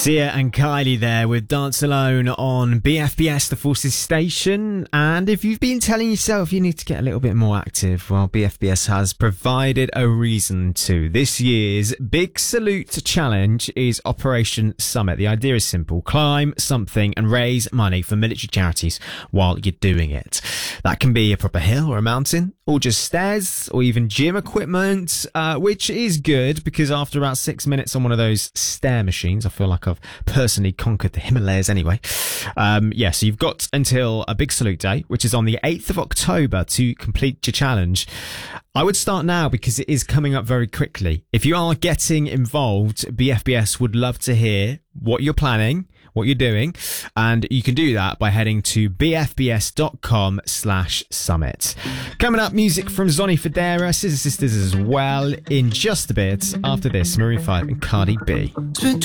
Sia and Kylie there with Dance Alone on BFBS, the Forces station. And if you've been telling yourself you need to get a little bit more active, well, BFBS has provided a reason to. This year's Big Salute Challenge is Operation Summit. The idea is simple. Climb something and raise money for military charities while you're doing it. That can be a proper hill or a mountain, or just stairs, or even gym equipment, which is good because after about 6 minutes on one of those stair machines, I feel like I've personally conquered the Himalayas anyway. So you've got until a Big Salute Day, which is on the 8th of October, to complete your challenge. I would start now because it is coming up very quickly. If you are getting involved, BFBS would love to hear what you're planning, what you're doing, and you can do that by heading to bfbs.com/summit. Coming up, music from Zonny Fodera, Scissor Sisters as well, in just a bit. After this, Maroon 5 and Cardi B. Spent